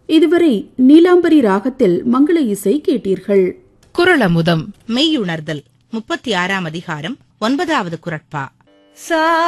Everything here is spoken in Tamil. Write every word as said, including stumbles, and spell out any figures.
இதுவரை நீலாம்பரி ராகத்தில் மங்கள இசை கேட்டீர்கள். குறளமுதம் மெய்யுணர்தல் முப்பத்தி ஆறாம் அதிகாரம் ஒன்பதாவது குறட்பா.